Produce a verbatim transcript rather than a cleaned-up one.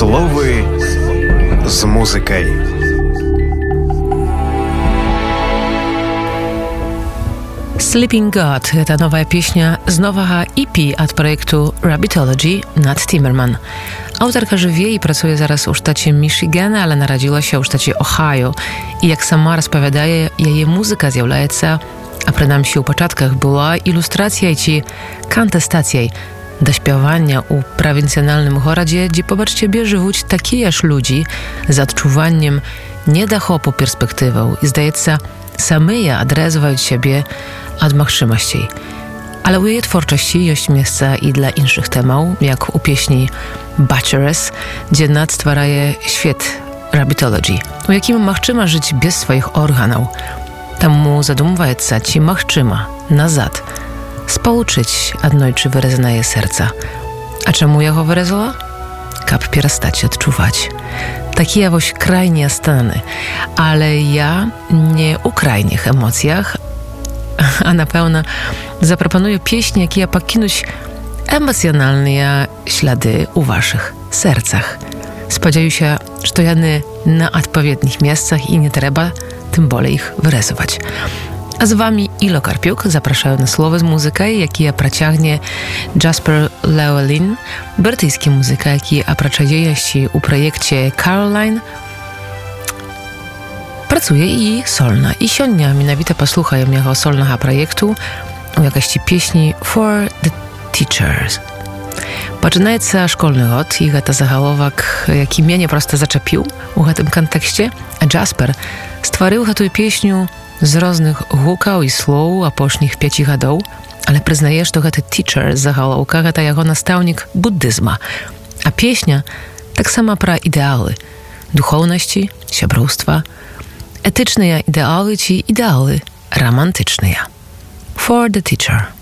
Словы з музыкай. Sleeping God – это новая песня з нового і пі ад projektu Rabbitology Nat Timmerman. Autorka żyje i pracuje zaraz u sztacie Michigan, ale narodziła się u sztacie Ohio. I jak sama rozpowiadaje, jej muzyka zjawляется, a przynajmniej u początkach była ilustracja i kontestacja do śpiewania u prowincjonalnym gorodzie, gdzie popatrzcie, bie żywuć takie aż ludzi z odczuwaniem niedachopu perspektywą i zdaється, samyja odrezywają siebie od machszymości. Ale u jej twórczości jest miejsce i dla innych tematów, jak u pieśni Bachelors, gdzie Nat stwaraje świat Rabbitology, u jakim machczyma żyć bez swoich organów. Tam mu zadumwaється, ci machczyma nazad spoluczyć odnojczy wyraznaje serca. A czemu jego wyrazila? Kap przestać odczuwać. Takie jawoś krajnie stany, ale ja nie u krajnych emocjach, a na pewno zaproponuję pieśń, jakie ja pokinuć emocjonalne ślady u waszych sercach. Spodzieję się, że jany na odpowiednich miejscach i nie trzeba tym bolej ich wyrazować. A z wami Ilo Karpiuk zapraszają na słowo z muzyką, jaki ja praciągnie Jasper Llewellyn, brytyjski muzyka, jaki oprócz dziejości u projekcie Caroline pracuje i solna. I siądnia mianowite posłuchają jego solnego projektu u jakości pieśni For the Teachers. Poczynaється szkolny rok i to zagalowak, jaki mnie nie prosto zaczepił u tym kontekście, a Jasper stworzył tę pieśnię z różnych hukał i słów a pośnych pięci gadów, ale przyznaje, że to teacher z zagalowka to jako nastawnik buddyzma, a pieśnia tak sama pra ideały, duchowności, siabrostwa, etyczne ideały czy ideały romantyczne. For the Teacher.